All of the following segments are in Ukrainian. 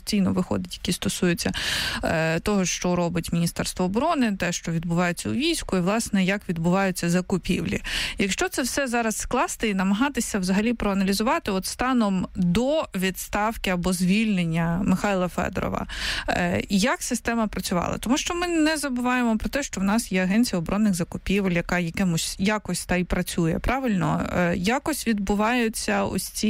постійно виходить, які стосуються того, що робить Міністерство оборони, те, що відбувається у війську, і, власне, як відбуваються закупівлі. Якщо це все зараз скласти і намагатися взагалі проаналізувати от станом до відставки або звільнення Михайла Федорова, як система працювала? Тому що ми не забуваємо про те, що в нас є Агенція оборонних закупівель, яка якось та й працює, правильно? Якось відбувалися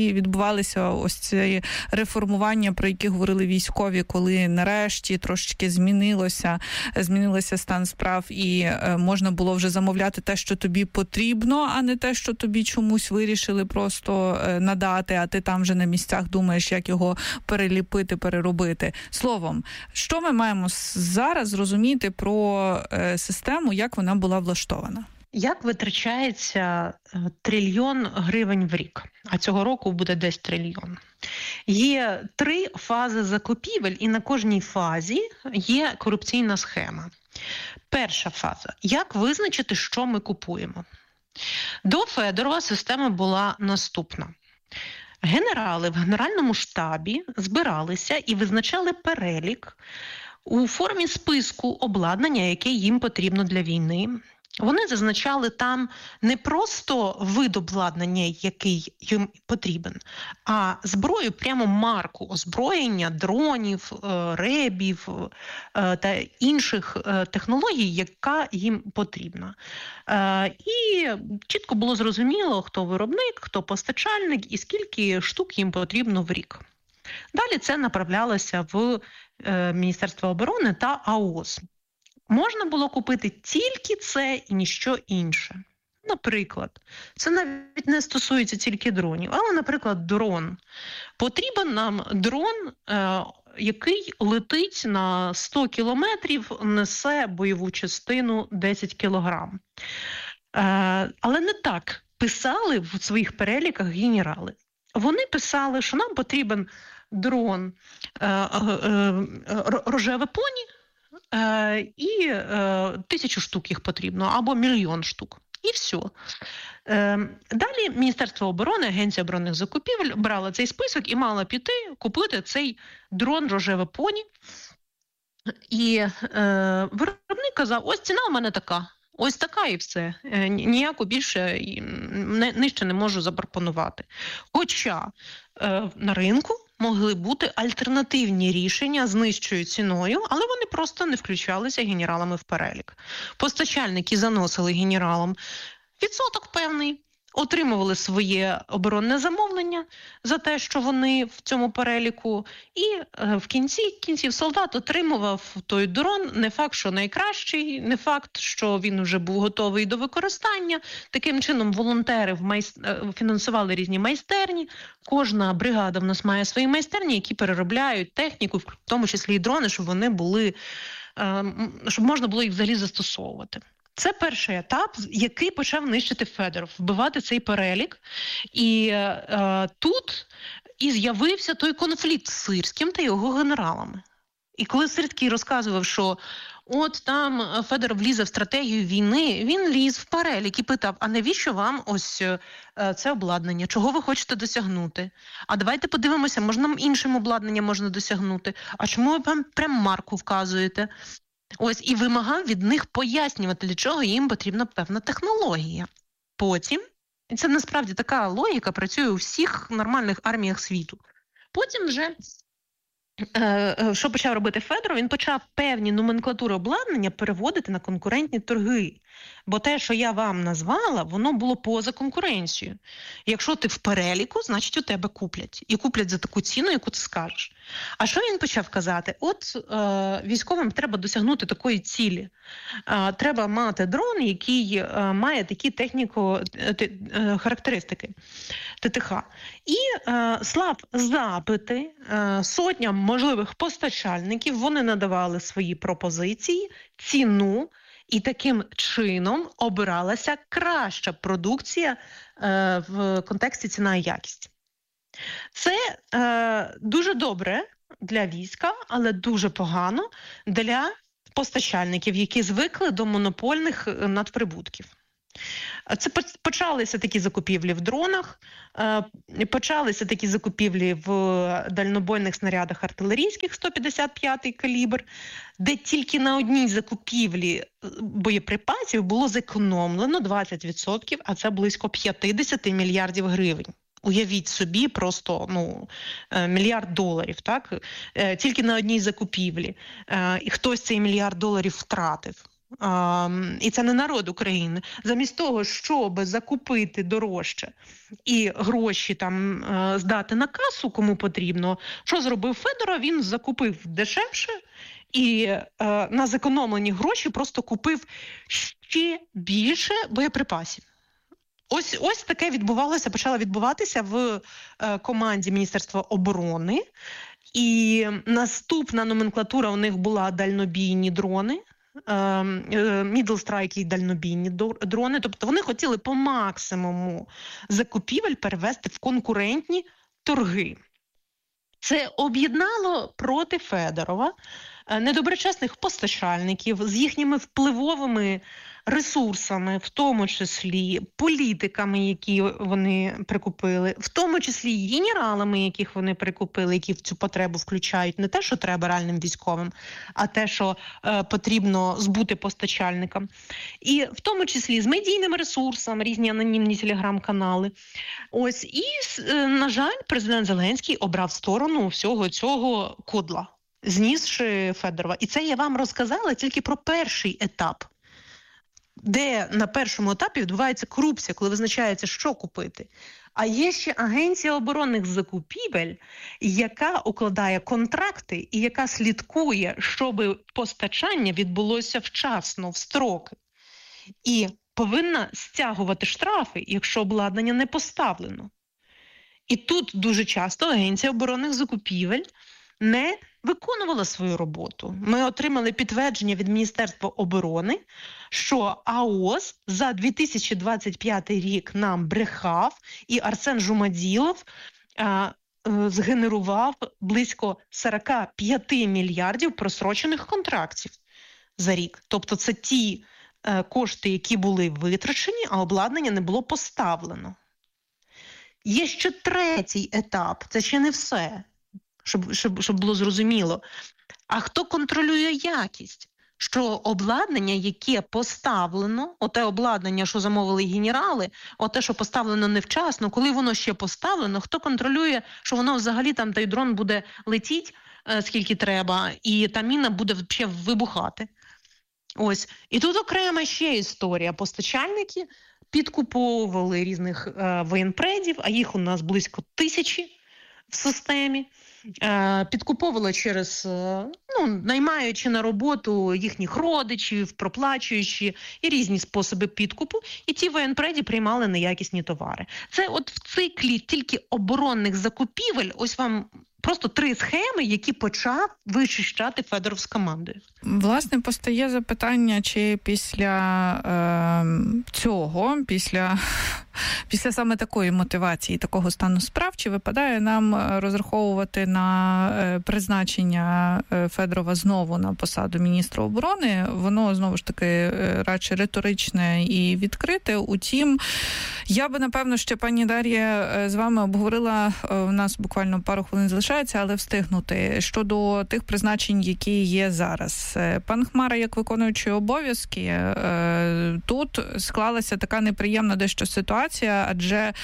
ось ці реформування, про які говорили військові, коли нарешті трошечки змінився стан справ і можна було вже замовляти те, що тобі потрібно, а не те, що тобі чомусь вирішили просто надати, а ти там вже на місцях думаєш, як його переліпити, переробити. Словом, що ми маємо зараз зрозуміти про систему, як вона була влаштована? Як витрачається 1 трильйон гривень в рік? А цього року буде десь 1 трильйон. Є 3 фази закупівель, і на кожній фазі є корупційна схема. Перша фаза. Як визначити, що ми купуємо? До Федорова система була наступна. Генерали в Генеральному штабі збиралися і визначали перелік у формі списку обладнання, яке їм потрібно для війни. Вони зазначали там не просто вид обладнання, який їм потрібен, а зброю, прямо марку озброєння, дронів, ребів та інших технологій, яка їм потрібна. І чітко було зрозуміло, хто виробник, хто постачальник і скільки штук їм потрібно в рік. Далі це направлялося в Міністерство оборони та АОС. Можна було купити тільки це і ніщо інше. Наприклад, це навіть не стосується тільки дронів, але, наприклад, дрон. Потрібен нам дрон, який летить на 100 кілометрів, несе бойову частину 10 кілограм. Але не так писали в своїх переліках генерали. Вони писали, що нам потрібен дрон рожеве поні, і 1000 штук їх потрібно, або 1 мільйон штук. І все. Далі Міністерство оборони, Агенція оборонних закупівель брала цей список і мала піти купити цей дрон рожеве поні. І виробник казав, ось ціна у мене така. Ось така і все. Ніяку більше нижче не можу запропонувати. Хоча на ринку могли бути альтернативні рішення з нижчою ціною, але вони просто не включалися генералами в перелік. Постачальники заносили генералам відсоток певний, отримували своє оборонне замовлення за те, що вони в цьому переліку, і в кінців солдат отримував той дрон, не факт, що найкращий, не факт, що він вже був готовий до використання. Таким чином волонтери фінансували різні майстерні. Кожна бригада в нас має свої майстерні, які переробляють техніку, в тому числі і дрони, щоб вони були, щоб можна було їх взагалі застосовувати. Це перший етап, який почав нищити Федоров, вбивати цей перелік. І тут і з'явився той конфлікт з Сирським та його генералами. І коли Сирський розказував, що от там Федоров лізе в стратегію війни, він ліз в перелік і питав, а навіщо вам ось це обладнання? Чого ви хочете досягнути? А давайте подивимося, може нам іншим обладнанням можна досягнути? А чому ви прям марку вказуєте? Ось, і вимагав від них пояснювати, для чого їм потрібна певна технологія. Потім, і це насправді така логіка працює у всіх нормальних арміях світу. Потім вже, що почав робити Федоров, він почав певні номенклатури обладнання переводити на конкурентні торги. Бо те, що я вам назвала, воно було поза конкуренцією. Якщо ти в переліку, значить у тебе куплять. І куплять за таку ціну, яку ти скажеш. А що він почав казати? От військовим треба досягнути такої цілі. Треба мати дрон, який має такі характеристики ТТХ. І слав запити сотням можливих постачальників, вони надавали свої пропозиції, ціну, і таким чином обиралася краща продукція в контексті ціна і якість. Це дуже добре для війська, але дуже погано для постачальників, які звикли до монопольних надприбутків. Це почалися такі закупівлі в дронах, почалися такі закупівлі в дальнобойних снарядах артилерійських 155-й калібр, де тільки на одній закупівлі боєприпасів було зекономлено 20%, а це близько 50 мільярдів гривень. Уявіть собі, просто $1 мільярд, так? Тільки на одній закупівлі. І хтось цей $1 мільярд втратив. І це не народ України. Замість того, щоб закупити дорожче і гроші там здати на касу, кому потрібно, що зробив Федоров? Він закупив дешевше і на зекономлені гроші просто купив ще більше боєприпасів. Ось таке почало відбуватися в команді Міністерства оборони. І наступна номенклатура у них була дальнобійні дрони, middle strike і дальнобійні дрони. Тобто вони хотіли по максимуму закупівель перевести в конкурентні торги. Це об'єднало проти Федорова недоброчесних постачальників з їхніми впливовими ресурсами, в тому числі політиками, які вони прикупили, в тому числі генералами, яких вони прикупили, які в цю потребу включають не те, що треба реальним військовим, а те, що потрібно збути постачальникам. І в тому числі з медійними ресурсами, різні анонімні телеграм-канали. Ось, і, на жаль, президент Зеленський обрав сторону всього цього кодла, знісши Федорова. І це я вам розказала тільки про перший етап, де на першому етапі відбувається корупція, коли визначається, що купити. А є ще Агенція оборонних закупівель, яка укладає контракти і яка слідкує, щоб постачання відбулося вчасно, в строки. І повинна стягувати штрафи, якщо обладнання не поставлено. І тут дуже часто Агенція оборонних закупівель не виконувала свою роботу. Ми отримали підтвердження від Міністерства оборони, що АОС за 2025 рік нам брехав, і Арсен Жумаділов згенерував близько 45 мільярдів просрочених контрактів за рік. Тобто це ті кошти, які були витрачені, а обладнання не було поставлено. Є ще третій етап, це ще не все. Щоб було зрозуміло. А хто контролює якість? Що обладнання, яке поставлено, оте обладнання, що замовили генерали, оте, що поставлено невчасно, коли воно ще поставлено, хто контролює, що воно взагалі там той дрон буде летіть, скільки треба, і та міна буде взагалі вибухати. Ось. І тут окрема ще історія. Постачальники підкуповували різних воєнпредів, а їх у нас близько 1000 в системі. Підкуповувала через, наймаючи на роботу їхніх родичів, проплачуючи, і різні способи підкупу, і ті воєнпреді приймали неякісні товари. Це от в циклі тільки оборонних закупівель, ось вам просто 3 схеми, які почав вичищати Федоров з командою. Власне, постає запитання, чи після цього, після саме такої мотивації, такого стану справ, чи випадає нам розраховувати на призначення Федорова знову на посаду міністра оборони? Воно, знову ж таки, радше риторичне і відкрите. Утім, я би, напевно, ще, пані Дар'я, з вами обговорила, у нас буквально пару хвилин залишається, але встигнути, щодо тих призначень, які є зараз. Пан Хмара, як виконуючий обов'язки, тут склалася така неприємна дещо ситуація, адже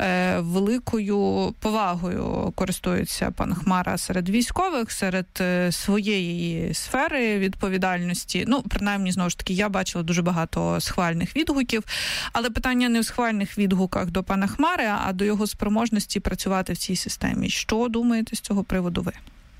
великою повагою користується пан Хмара серед військових, серед своєї сфери відповідальності. Принаймні, знову ж таки, я бачила дуже багато схвальних відгуків, але питання не в схвальних відгуках до пана Хмари, а до його спроможності працювати в цій системі. Що думаєте з цього приводу ви?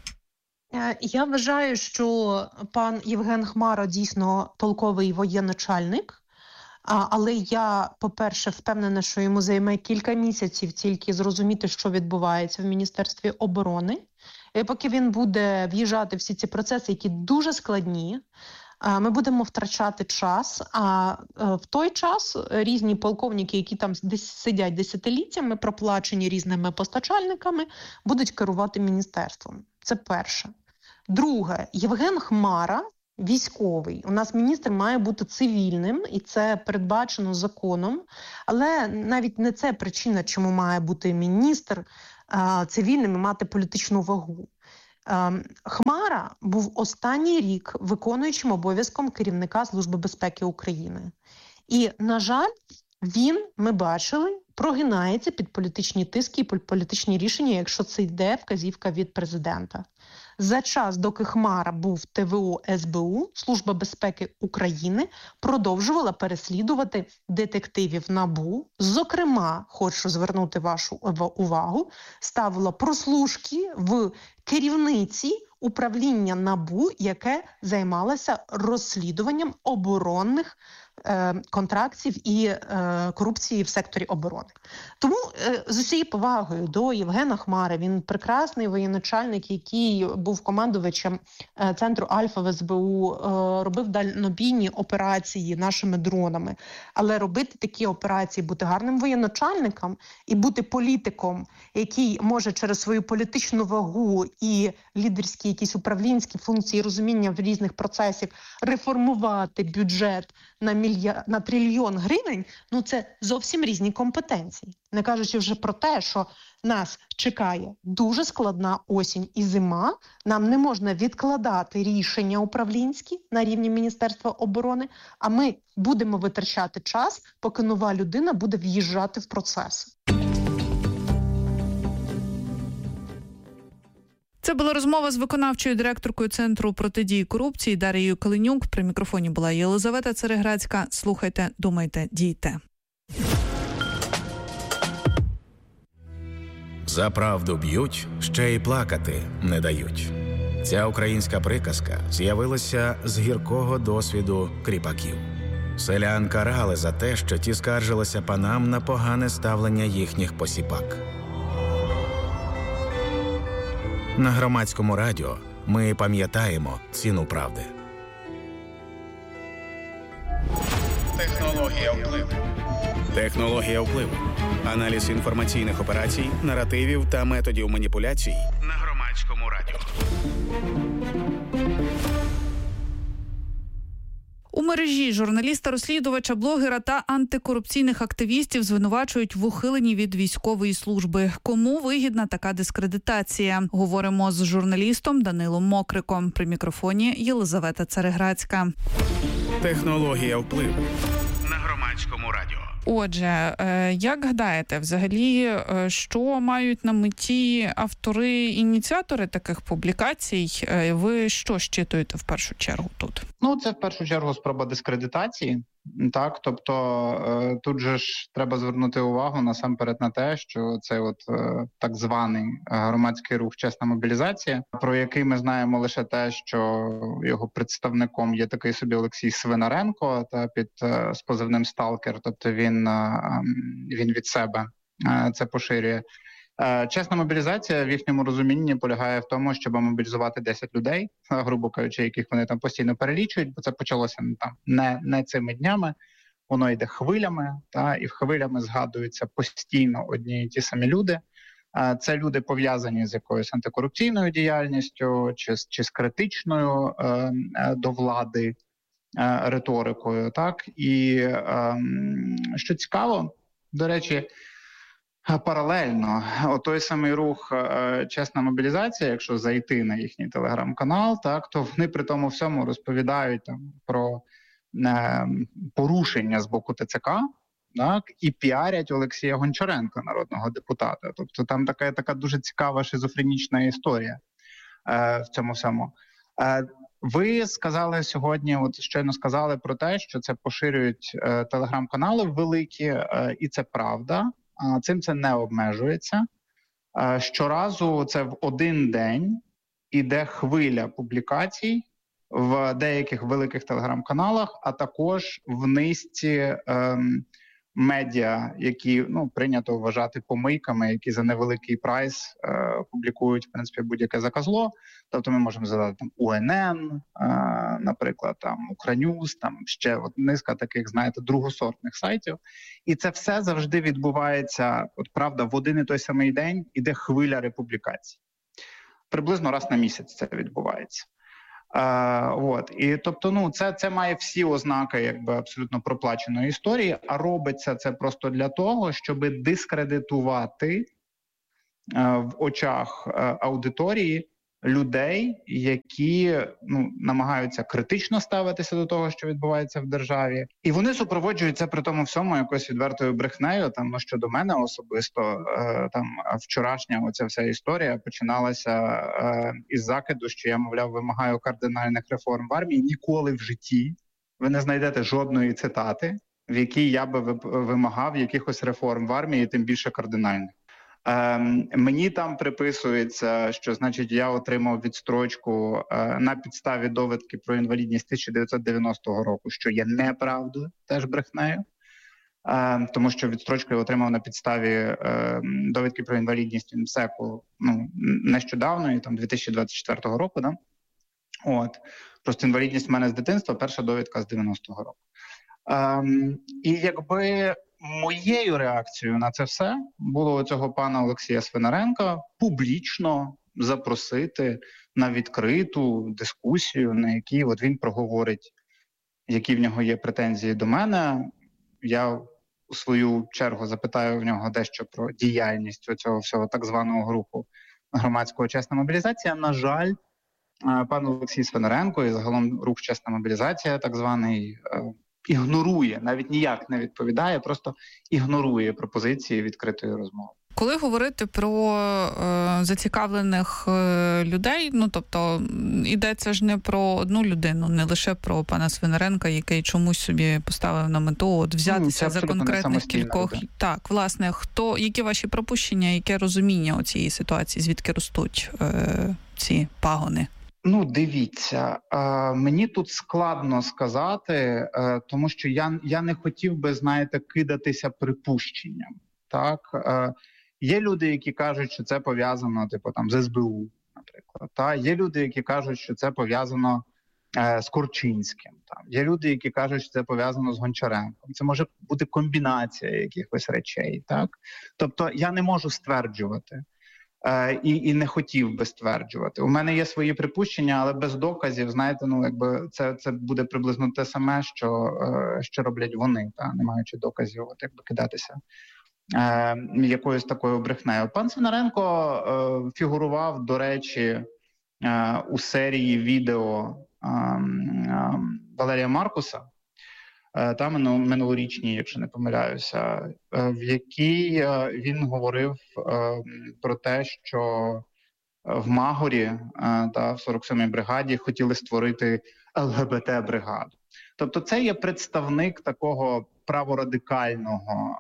Я вважаю, що пан Євген Хмара дійсно толковий воєначальник, але я, по-перше, впевнена, що йому займе кілька місяців тільки зрозуміти, що відбувається в Міністерстві оборони. І поки він буде в'їжджати в всі ці процеси, які дуже складні, ми будемо втрачати час, а в той час різні полковники, які там десь сидять десятиліттями, проплачені різними постачальниками, будуть керувати міністерством. Це перше. Друге, Євген Хмара військовий. У нас міністр має бути цивільним, і це передбачено законом. Але навіть не це причина, чому має бути міністр цивільним і мати політичну вагу. Хмара був останній рік виконуючим обов'язком керівника Служби безпеки України. І, на жаль, він, ми бачили, прогинається під політичні тиски і політичні рішення, якщо це йде вказівка від президента. За час, доки Хмара був ТВО СБУ, Служба безпеки України продовжувала переслідувати детективів НАБУ. Зокрема, хочу звернути вашу увагу, ставила прослушки в керівниці управління НАБУ, яке займалося розслідуванням оборонних контрактів і корупції в секторі оборони. Тому з усією повагою до Євгена Хмари, він прекрасний воєначальник, який був командувачем центру Альфа в СБУ, робив дальнобійні операції нашими дронами. Але робити такі операції, бути гарним воєначальником і бути політиком, який може через свою політичну вагу і лідерські якісь управлінські функції розуміння в різних процесах реформувати бюджет на трильйон гривень, ну це зовсім різні компетенції. Не кажучи вже про те, що нас чекає дуже складна осінь і зима, нам не можна відкладати рішення управлінські на рівні Міністерства оборони, а ми будемо витрачати час, поки нова людина буде в'їжджати в процес. Це була розмова з виконавчою директоркою Центру протидії корупції Дарією Калинюк. При мікрофоні була Єлизавета Цереграцька. Слухайте, думайте, дійте. За правду б'ють, ще й плакати не дають. Ця українська приказка з'явилася з гіркого досвіду кріпаків. Селян карали за те, що ті скаржилися панам на погане ставлення їхніх посіпак. На Громадському радіо ми пам'ятаємо ціну правди. Технологія впливу. Технологія впливу. Аналіз інформаційних операцій, наративів та методів маніпуляцій На Громадському радіо. У мережі журналіста-розслідувача, блогера та антикорупційних активістів звинувачують в ухиленні від військової служби. Кому вигідна така дискредитація? Говоримо з журналістом Данилом Мокриком. При мікрофоні Єлизавета Цереграцька. Технологія впливу. На Громадському радіо. Отже, як гадаєте, взагалі, що мають на меті автори-ініціатори таких публікацій? Ви що щитуєте в першу чергу тут? Ну, це в першу чергу спроба дискредитації. Так, тобто тут же ж треба звернути увагу насамперед на те, що це так званий громадський рух «Чесна мобілізація», про який ми знаємо лише те, що його представником є такий собі Олексій Свинаренко, та з позивним «Сталкер», тобто він від себе це поширює. Чесна мобілізація в їхньому розумінні полягає в тому, щоб мобілізувати 10 людей, грубо кажучи, яких вони там постійно перелічують, бо це почалося не цими днями, воно йде хвилями, і в хвилями згадуються постійно одні і ті самі люди. Це люди пов'язані з якоюсь антикорупційною діяльністю чи з критичною до влади риторикою. Так? І що цікаво, до речі, паралельно, той самий рух «Чесна мобілізація», якщо зайти на їхній телеграм-канал, так, то вони при тому всьому розповідають там про порушення з боку ТЦК, так, і піарять Олексія Гончаренка, народного депутата. Тобто там така дуже цікава шизофренічна історія в цьому всьому. Ви сказали сьогодні, щойно сказали про те, що це поширюють телеграм-канали великі, і це правда. Цим це не обмежується. Щоразу це в один день іде хвиля публікацій в деяких великих телеграм-каналах, а також в низці медіа, які прийнято вважати помийками, які за невеликий прайс публікують, в принципі, будь-яке заказло. Тобто ми можемо згадати там УНН, наприклад, там Укрньюз, там ще низка таких, знаєте, другосортних сайтів. І це все завжди відбувається, правда, в один і той самий день іде хвиля републікацій. Приблизно раз на місяць це відбувається. І тобто, це має всі ознаки якби абсолютно проплаченої історії, а робиться це просто для того, щоб дискредитувати в очах аудиторії людей, які намагаються критично ставитися до того, що відбувається в державі, і вони супроводжуються при тому всьому якоюсь відвертою брехнею. Щодо мене особисто, вчорашня оця вся історія починалася із закиду, що я, мовляв, вимагаю кардинальних реформ в армії. Ніколи в житті ви не знайдете жодної цитати, в якій я би вимагав якихось реформ в армії, тим більше кардинальних. Мені там приписується, що, значить, я отримав відстрочку на підставі довідки про інвалідність 1990 року, що є неправдою, теж брехнею, тому що відстрочку я отримав на підставі довідки про інвалідність в МСЕКу нещодавно, 2024 року. Да? Просто інвалідність в мене з дитинства, перша довідка з 90-го року. І якби моєю реакцією на це все було цього пана Олексія Свинаренка публічно запросити на відкриту дискусію, на якій він проговорить, які в нього є претензії до мене. Я у свою чергу запитаю в нього дещо про діяльність цього всього так званого руху громадського чесна мобілізація. На жаль, пан Олексій Свинаренко і загалом рух чесна мобілізація так званий ігнорує, навіть ніяк не відповідає, просто ігнорує пропозиції відкритої розмови. Коли говорити про зацікавлених людей, тобто йдеться ж не про одну людину, не лише про пана Свинаренка, який чомусь собі поставив на мету взятися за конкретних кількох. Так, власне, які ваші пропущення, яке розуміння цієї ситуації, звідки ростуть ці пагони? Дивіться, мені тут складно сказати, тому що я не хотів би, кидатися припущенням. Так? Є люди, які кажуть, що це пов'язано, з СБУ, наприклад. Є люди, які кажуть, що це пов'язано з Корчинським. Є люди, які кажуть, що це пов'язано з Гончаренком. Це може бути комбінація якихось речей. Так? Тобто я не можу стверджувати. І не хотів би стверджувати. У мене є свої припущення, але без доказів, це буде приблизно те саме, що роблять вони, не маючи доказів, кидатися якоюсь такою брехнею. Пан Свинаренко фігурував, до речі, у серії відео Валерія Маркуса, минулорічній, якщо не помиляюся, в якій він говорив про те, що в Магорі, в 47-й бригаді, хотіли створити ЛГБТ-бригаду. Тобто це є представник такого праворадикального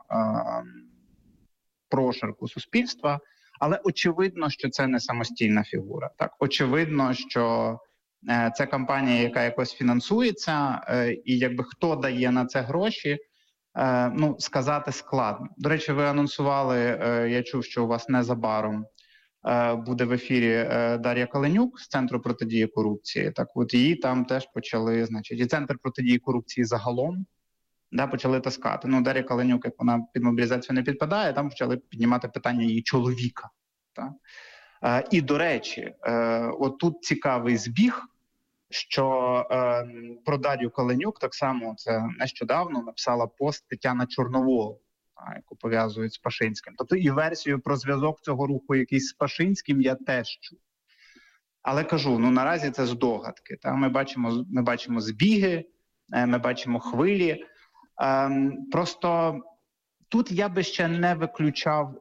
прошарку суспільства, але очевидно, що це не самостійна фігура. Так? Очевидно, що це кампанія, яка якось фінансується, і хто дає на це гроші, сказати складно. До речі, ви анонсували, я чув, що у вас незабаром буде в ефірі Дар'я Каленюк з Центру протидії корупції. Так її там теж почали, і Центр протидії корупції загалом, почали таскати. Дар'я Каленюк, як вона під мобілізацію не підпадає, там почали піднімати питання її чоловіка. Так? І, до речі, отут цікавий збіг, що про Дар'ю Каленюк так само це нещодавно написала пост Тетяна Чорновол, яку пов'язують з Пашинським. Тобто і версію про зв'язок цього руху якийсь з Пашинським я теж чув. Але кажу, наразі це здогадки. Ми бачимо збіги, ми бачимо хвилі. Просто тут я би ще не виключав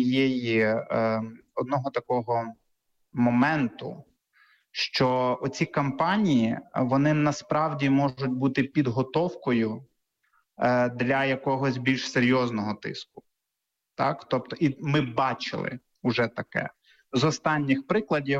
одного такого моменту, що оці кампанії, вони насправді можуть бути підготовкою для якогось більш серйозного тиску. Так? Тобто, і ми бачили уже таке. З останніх прикладів,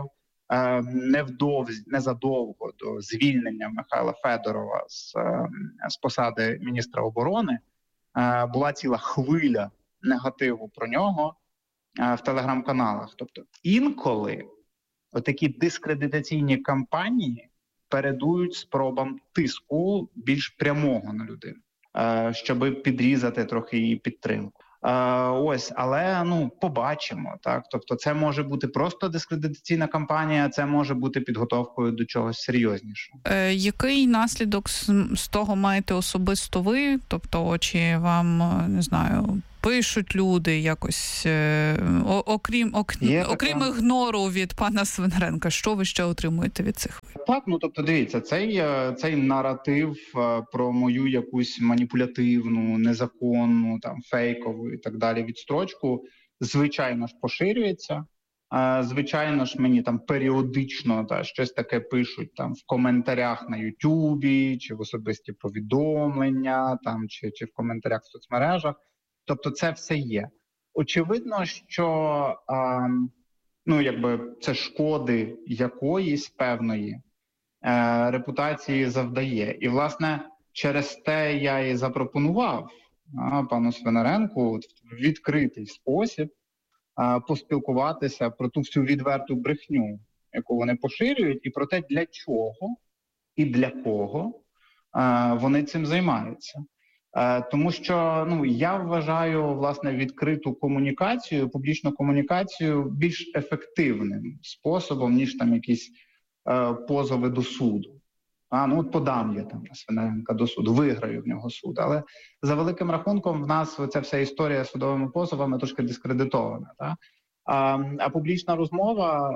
незадовго до звільнення Михайла Федорова з посади міністра оборони, була ціла хвиля негативу про нього в телеграм-каналах. Тобто інколи отакі дискредитаційні кампанії передують спробам тиску більш прямого на людину, щоб підрізати трохи її підтримку. Ось, але побачимо, так. Тобто, це може бути просто дискредитаційна кампанія, це може бути підготовкою до чогось серйознішого. Який наслідок з того маєте особисто ви? Тобто, чи вам, не знаю, пишуть люди якось, окрім ігнору від пана Свинаренка, що ви ще отримуєте від цих? Так, тобто, дивіться, цей наратив про мою якусь маніпулятивну, незаконну, там, фейкову і так далі відстрочку, звичайно ж, поширюється. Звичайно ж, мені там періодично щось таке пишуть там в коментарях на Ютубі, чи в особисті повідомлення, там, чи в коментарях в соцмережах. Тобто це все є. Очевидно, що це шкоди якоїсь певної репутації завдає. І, власне, через те я і запропонував пану Свинаренку в відкритий спосіб поспілкуватися про ту всю відверту брехню, яку вони поширюють, і про те, для чого і для кого вони цим займаються. Тому що я вважаю, власне, відкриту комунікацію, публічну комунікацію більш ефективним способом, ніж там якісь позови до суду. Подам я там на Свинаренка до суду, виграю в нього суд. Але за великим рахунком в нас ця вся історія з судовими позовами трошки дискредитована. Так? А публічна розмова,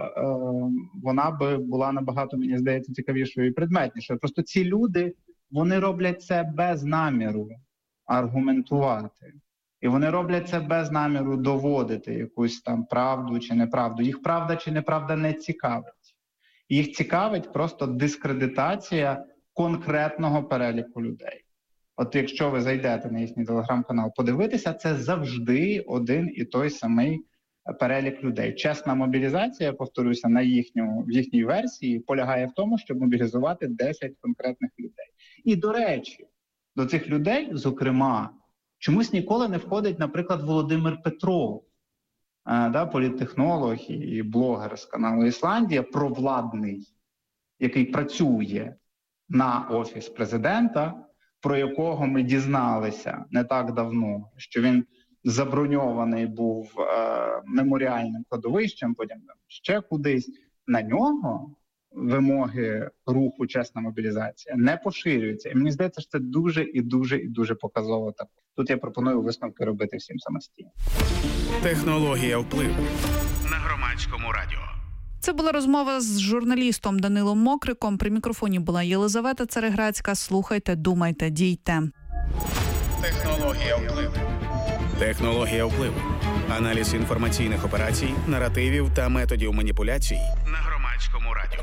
вона би була набагато, мені здається, цікавішою і предметнішою. Просто ці люди, вони роблять це без наміру аргументувати. І вони роблять це без наміру доводити якусь там правду чи неправду. Їх правда чи неправда не цікавить. Їх цікавить просто дискредитація конкретного переліку людей. От якщо ви зайдете на їхній телеграм-канал подивитися, це завжди один і той самий перелік людей. Чесна мобілізація, повторюся, в їхній версії полягає в тому, щоб мобілізувати 10 конкретних людей. І, до речі, до цих людей, зокрема, чомусь ніколи не входить, наприклад, Володимир Петров, політтехнолог і блогер з каналу «Ісландія», провладний, який працює на Офіс президента, про якого ми дізналися не так давно, що він заброньований був меморіальним кладовищем, потім ще кудись. На нього вимоги руху «Чесна мобілізація» не поширюються. І мені здається, що це дуже і дуже і дуже показово. Тут я пропоную висновки робити всім самостійно. Технологія впливу на Громадському радіо. Це була розмова з журналістом Данилом Мокриком. При мікрофоні була Єлизавета Цареградська. Слухайте, думайте, дійте. Технологія впливу. Технологія впливу. Аналіз інформаційних операцій, наративів та методів маніпуляцій на Громадському радіо.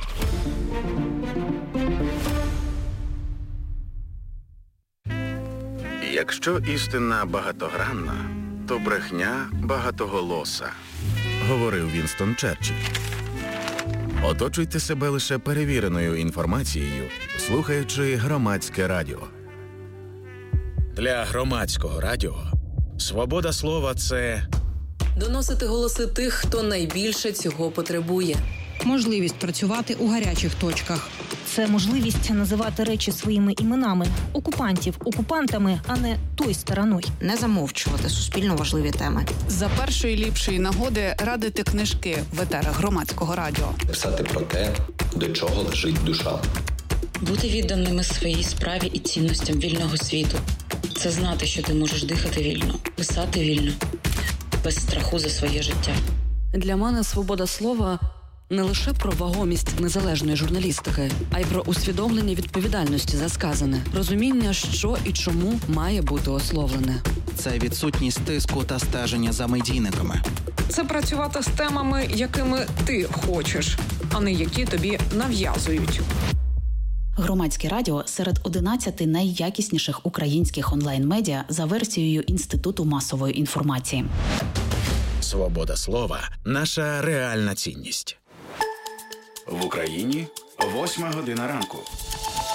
Якщо істина багатогранна, то брехня багатоголоса, говорив Вінстон Черчилль. Оточуйте себе лише перевіреною інформацією, слухаючи Громадське радіо. Для Громадського радіо свобода слова – це доносити голоси тих, хто найбільше цього потребує. Можливість працювати у гарячих точках. Це можливість називати речі своїми іменами. Окупантів окупантами, а не той стороною. Не замовчувати суспільно важливі теми. За першої ліпшої нагоди радити книжки в етерах Громадського радіо. Писати про те, до чого лежить душа. Бути відданими своїй справі і цінностям вільного світу. Це знати, що ти можеш дихати вільно, писати вільно, без страху за своє життя. Для мене свобода слова – не лише про вагомість незалежної журналістики, а й про усвідомлення відповідальності за сказане, розуміння, що і чому має бути ословлене. Це відсутність тиску та стеження за медійниками. Це працювати з темами, якими ти хочеш, а не які тобі нав'язують. Громадське радіо серед 11 найякісніших українських онлайн-медіа за версією Інституту масової інформації. Свобода слова – наша реальна цінність. В Україні 8 година ранку.